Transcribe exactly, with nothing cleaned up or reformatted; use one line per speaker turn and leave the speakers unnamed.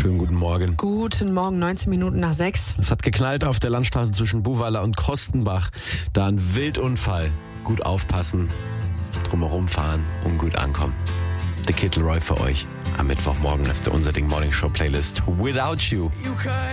Schönen guten Morgen.
Guten Morgen, neunzehn Minuten nach sechs.
Es hat geknallt auf der Landstraße zwischen Buweiler und Kostenbach. Da ein Wildunfall. Gut aufpassen, drumherum fahren und gut ankommen. The Kid Laroi für euch am Mittwochmorgen auf der Unser Ding Morning Show Playlist Without You.